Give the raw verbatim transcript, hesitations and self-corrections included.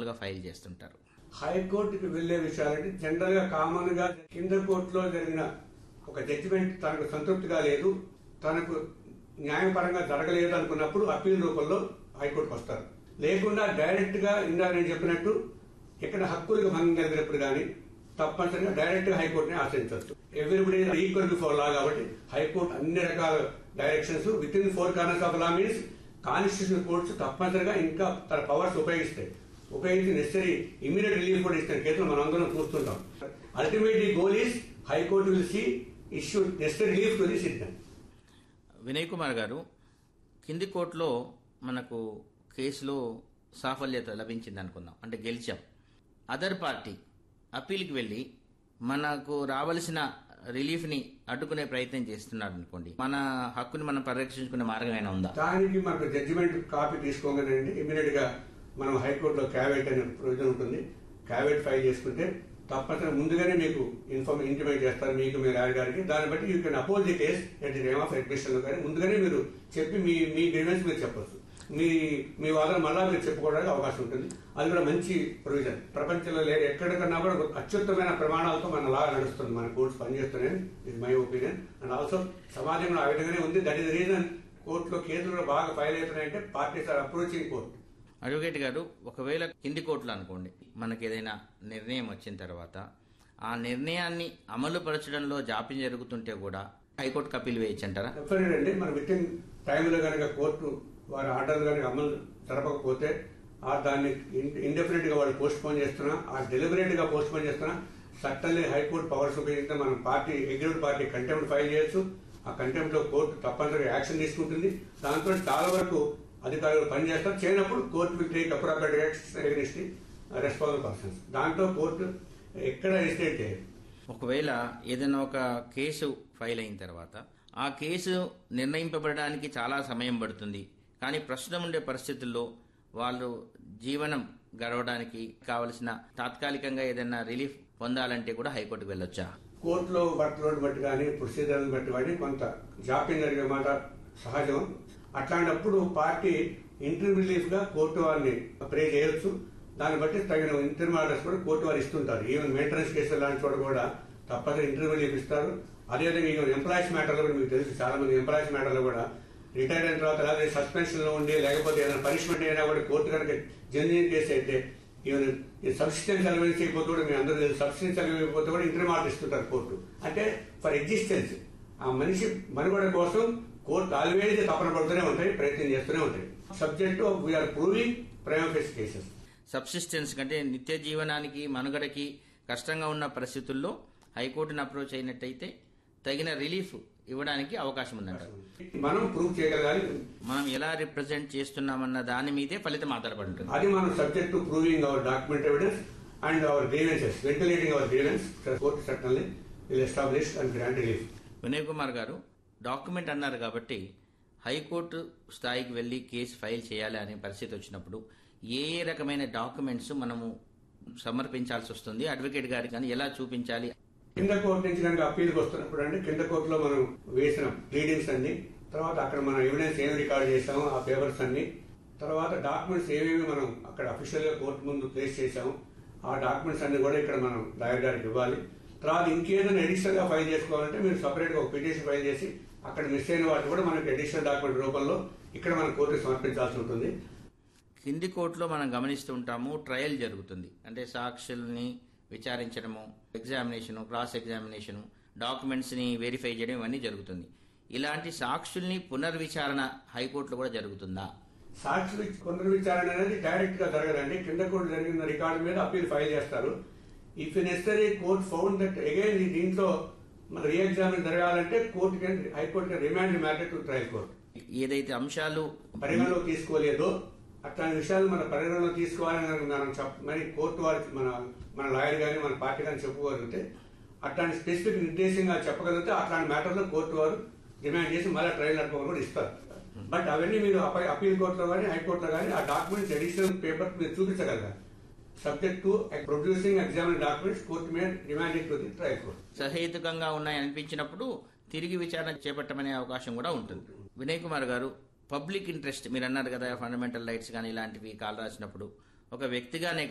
మామూలుగా ఫైల్ చేస్తుంటారు? హైకోర్టుకి వెళ్లే విషయాలంటే జనరల్ గా కామన్ గా కింద కోర్టులో జరిగిన ఒక జడ్జిమెంట్ తనకు సంతృప్తిగా లేదు, తనకు న్యాయపరంగా జరగలేదు అనుకున్నప్పుడు అప్పీల్ రూపంలో హైకోర్టుకు వస్తారు. లేకుండా డైరెక్ట్ గా ఇందాక నేను చెప్పినట్టు ఇక్కడ హక్కులకు భంగం కలిగినప్పుడు కానీ తప్పనిసరిగా డైరెక్ట్ గా హైకోర్టుని ఆశ్రయించవచ్చు. ఎవ్రీబడి ఈక్వల్ బిఫోర్ లా కాబట్టి హైకోర్టు అన్ని రకాల directions with in four corners of law means constitutional courts తప్పనిసరిగా ఇంకా తన పవర్స్ ఉపయోగిస్తాయి. ఉపయోగించి నెసరీ ఇమీడియట్ రిలీఫ్ కూడా ఇస్తున్న కేసులు మనం అందరం చూస్తుంటాం. Ultimately goal is high court will see issue necessary relief to the citizen. Vinay Kumar గారు, కింది కోర్టులో మనకు కేసులో సాఫల్యత లభించింది అనుకుందాం, అంటే గెలిచాం. అదర్ పార్టీ అప్పీల్కి వెళ్లి మనకు రావాల్సిన రిలీఫ్ ని అడ్డుకునే ప్రయత్నం చేస్తున్నారు అనుకోండి, మన హక్కుని మనం పరిరక్షించుకునే మార్గం ఏమైనా ఉందా? దానికి మనకు జడ్జిమెంట్ కాపీ తీసుకోగానే ఇమీడియట్ గా మనం హైకోర్టులో క్యావెట్ అనే ప్రొవిజన్ ఉంటుంది. క్యావెట్ ఫైల్ చేసుకుంటే తప్పనిసరిగా ముందుగానే మీకు ఇన్ఫార్మ్ ఇంటిమేట్ చేస్తారు మీకు మీ లాయర్ గారికి. దాన్ని బట్టి you can oppose the case at the name of admission లో కానీ ముందుగానే మీరు చెప్పి మీ మీ గ్రీవెన్స్ మీరు చెప్పచ్చు. మీ మీ వాదన మళ్ళా మీరు చెప్పుకోవడానికి అవకాశం ఉంటుంది. అది కూడా మంచి ప్రొవిజన్. ప్రపంచంలో లేదు ఎక్కడికన్నా కూడా అత్యుత్తమైన ప్రమాణాలతో మన లా నడుస్తుంది, మన కోర్ట్స్ పనిచేస్తున్నాయి. ఇది మై ఒపీనియన్. అండ్ ఆల్సో సమాజంలో ఆ విధంగానే ఉంది. దట్ ఈస్ ద రీజన్ కోర్టులో కేసులు కూడా బాగా file అవుతున్నాయంటే parties are approaching court. Advocate గారు, ఒకవేళ కింది కోర్టులు అనుకోండి మనకి ఏదైనా నిర్ణయం వచ్చిన తర్వాత ఆ నిర్ణయాన్ని అమలు పరచడంలో జాప్యం జరుగుతుంటే కూడా హైకోర్టుకు అప్పీల్ వేయచ్చు అంటారా? డెఫినెట్ అండి. మన విత్ ఇన్ టైంలో కనుక కోర్టు వారి ఆర్డర్ కనుక అమలు జరపకపోతే ఆ దాన్ని ఇండెఫినెట్ గా వాళ్ళు పోస్ట్ పోన్ చేస్తున్నా, ఆ డెలిబరేట్ గా పోస్ట్ పోన్ చేస్తున్నా సర్టన్లీ హైకోర్టు పవర్స్ ఉపయోగిస్తే మనం party executive party contempt file చేయొచ్చు. ఆ కంటెంప్ట్ లో కోర్టు తప్పనిసరిగా యాక్షన్ తీసుకుంటుంది. దాంతో చాలా వరకు అధికారులు పనిచేస్తారు. చేయనప్పుడు court will take appropriate actions against the responsible persons. దాంట్లో కోర్టు ఎక్కడ హెసిటేట్ చేయదు. ఒకవేళ ఏదైనా ఒక కేసు ఫైల్ అయిన తర్వాత ఆ కేసు నిర్ణయింపబడడానికి చాలా సమయం పడుతుంది, కానీ ప్రస్తుతం ఉండే పరిస్థితుల్లో వాళ్ళు జీవనం గడవడానికి కావలసిన తాత్కాలికంగా ఏదైనా రిలీఫ్ పొందాలంటే కూడా హైకోర్టుకు వెళ్ళొచ్చా? కోర్టులో వర్క్ లోడ్ బట్టి కానీ ప్రొసీజర్ బట్టి కానీ కొంత జాప్యం జరిగే మాట సహజం. అట్లాంటప్పుడు పార్టీ ఇంటర్వ్యూ రిలీఫ్ గా కోర్టు వారిని ప్రే చేయొచ్చు. దాన్ని బట్టి తగిన ఇంటర్వ్యూ ఆర్డర్స్ కూడా కోర్టు వారు ఇస్తుంటారు. ఈవెన్ మెయింటెనెన్స్ కేసులు లాంటి చోట కూడా తప్పక ఇంటర్వ్యూ రిలీఫ్ ఇస్తారు. అదేవిధంగా ఈవెన్ ఎంప్లాయీస్ మ్యాటర్ లో కూడా మీకు తెలుసు, చాలా మంది ఎంప్లాయీస్ మ్యాటర్ లో కూడా రిటైర్ అయిన తర్వాత లేదా సస్పెన్షన్ లో ఉండి లేకపోతే ఏదైనా పనిష్మెంట్ అయినా కూడా కోర్టు కనుక జెన్యున్ కేసు అయితే ఈవెన్ సబ్సిస్టెన్స్ అలవెన్స్ అయిపోతే కూడా మీ అందరూ సబ్సిస్టెన్స్ అలవెన్స్ అయిపోతే కూడా ఇంటర్వ్యూ ఆర్డర్ ఇస్తుంటారు కోర్టు. అంటే ఫర్ ఎగ్జిస్టెన్స్ ఆ మనిషి మనుగడ కోసం కోర్టు ఆల్వేజ్ తపన పడుతూనే ఉంటాయి, ప్రయత్నం చేస్తూనే ఉంటాయి. Subject we are proving prima facie cases. Subsistence కంటే నిత్య జీవనానికి మనుగడకి కష్టంగా ఉన్న పరిస్థితుల్లో హైకోర్టును అప్రోచ్ అయినట్టయితే తగిన రిలీఫ్ ఇవ్వడానికి అవకాశం ఉందంటారు. మనం ప్రూవ్ చేయగలగాలి. మనం ఎలా రిప్రజెంట్ చేస్తున్నామన్న దాని మీదే ఫలితం ఆధారపడి ఉంటుంది. అది మనం subject to proving hour document evidence and hour grievances, ventilating hour grievance court certainly will establish and grant relief. Vinay Kumar గారు, డాక్యుమెంట్ అన్నారు కాబట్టి హైకోర్టు స్థాయికి వెళ్లి కేసు ఫైల్ చేయాలి అనే పరిస్థితి వచ్చినప్పుడు ఏ ఏ రకమైన డాక్యుమెంట్స్ మనము సమర్పించాల్సి వస్తుంది? అడ్వకేట్ గారికి కానీ ఎలా చూపించాలి? కింద కోర్టు నుంచి కనుక అప్పీల్కి వస్తున్నప్పుడు అంటే కింద కోర్టులో మనం వేసిన ప్లీడింగ్స్ అన్ని, తర్వాత అక్కడ మనం ఎవిడెన్స్ ఏమి రికార్డ్ చేసాము ఆ పేపర్స్ అన్ని, తర్వాత డాక్యుమెంట్స్ ఏవేవి మనం అక్కడ అఫీషియల్ గా కోర్టు ముందు ప్లేస్ చేసాము ఆ డాక్యుమెంట్స్ అన్ని కూడా ఇక్కడ మనం లాయర్ గారికి ఇవ్వాలి. తర్వాత ఇంకేదైనా అడిషనల్ గా ఫైల్ చేసుకోవాలంటే మీరు సపరేట్ గా ఒక పిటిషన్ ఫైల్ చేసి అక్కడ మిస్ అయిన వాటిని కూడా మనకి అడిషనల్ డాక్యుమెంట్ రూపంలో ఇక్కడ మన కోర్టుకు సమర్పించాల్సి ఉంటుంది. కింది కోర్టులో మనం గమనిస్తూ ఉంటాము, ట్రయల్ జరుగుతుంది. అంటే సాక్షుల్ని విచారించడము, ఎగ్జామినేషన్, క్రాస్ ఎగ్జామినేషన్, డాక్యుమెంట్స్ ని వెరిఫై చేయడం ఇవన్నీ జరుగుతుంది. ఇలాంటి సాక్షుల్ని పునర్విచారణ హైకోర్టులో కూడా జరుగుతుందా? సాక్షులు పునర్విచారణ అనేది డైరెక్ట్ గా జరగదండి. కింద కోర్టు జరిగిన రికార్డు మీద అప్పీల్ ఫైల్ చేస్తారు. If necessary court found that again దీంట్లో మన రీ ఎగ్జామిన్ జరగాలంటే court high court remand matter to trial court. ఏదైతే అంశాలు పరిగణలో తీసుకోలేదో అట్లాంటి విషయాలు మన పరిగణలో తీసుకోవాలని మనం మరి కోర్టు వారికి మన మన లాయర్ గానీ మన పార్టీ కానీ చెప్పుకోగలిగితే అట్లాంటి స్పెసిఫిక్ నిర్దేశంగా చెప్పగలిగితే అట్లాంటి మ్యాటర్లో కోర్టు వారు డిమాండ్ చేసి మళ్ళీ ట్రయల్ నడపడం కూడా ఇస్తారు. బట్ అవన్నీ మీరు అప్పీల్ కోర్టులో కానీ హైకోర్టులో కానీ ఆ డాక్యుమెంట్స్ అడిషనల్ పేపర్ మీరు చూపించగలగాలి. Subject to producing examine documents court మీద demanding to the trial court. సహేతుకంగా ఉన్నాయి అనిపించినప్పుడు తిరిగి విచారణ చేపట్టమనే అవకాశం కూడా ఉంటుంది. వినయ్ కుమార్ గారు, పబ్లిక్ ఇంట్రెస్ట్ మీరు అన్నారు కదా, ఫండమెంటల్ రైట్స్ కానీ ఇలాంటివి కాల్ రాసినప్పుడు ఒక వ్యక్తిగానే